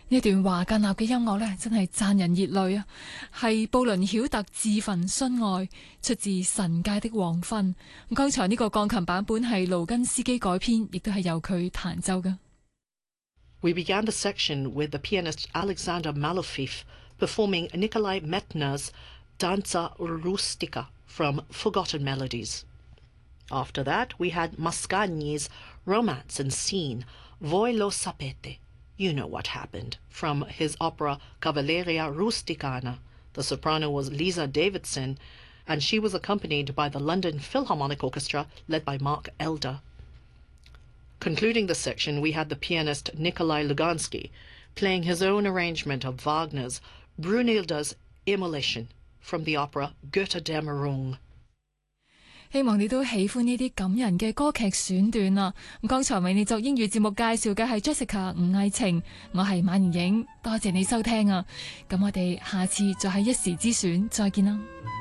呢段華格納嘅音樂呢，真係賺人熱淚啊！係布倫曉特自焚殉愛，出自《神界的黃昏》。剛才呢個鋼琴版本係盧根斯基改編，亦都係由佢彈奏嘅。 We began the section with the pianist Alexander Malofeev performing Nikolai Metner's Danza Rustica from Forgotten Melodies. After that, we had Mascagni's Romance and Scene, Voi lo sapete, You Know What Happened, from his opera Cavalleria Rusticana. The soprano was Lisa Davidson, and she was accompanied by the London Philharmonic Orchestra, led by Mark Elder. Concluding the section, we had the pianist Nikolai Lugansky playing his own arrangement of Wagner's Brunhilde's Immolation from the opera Götterdämmerung. 希望你都喜歡呢啲感人嘅歌劇選段啊！咁剛才為你作英語節目介紹嘅係 Jessica 吳藝晴，我係馬年影，多謝你收聽啊！咁我哋下次就係一時之選，再見啦！